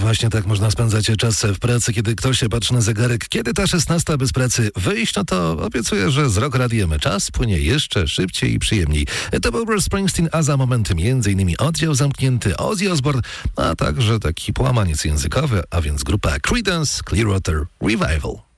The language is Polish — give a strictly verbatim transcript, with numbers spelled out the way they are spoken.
Właśnie tak można spędzać czas w pracy, kiedy ktoś patrzy na zegarek. Kiedy ta szesnasta, by z pracy wyjść, no to obiecuję, że z Rock Radiem czas płynie jeszcze szybciej i przyjemniej. To był Bruce Springsteen, a za momenty między innymi oddział zamknięty, Ozzy Osbourne, a także taki połamaniec językowy, a więc grupa Creedence Clearwater Revival.